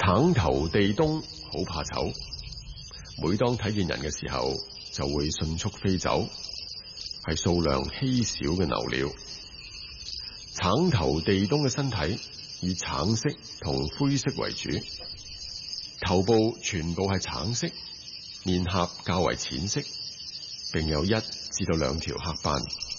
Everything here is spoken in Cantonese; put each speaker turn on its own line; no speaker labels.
橙頭地冬好怕醜，每當睇見人嘅時候就會迅速飛走，係數量稀少嘅留鳥。橙頭地冬嘅身體以橙色同灰色為主，頭部全部係橙色，面頰較為淺色，並有1至2條黑斑。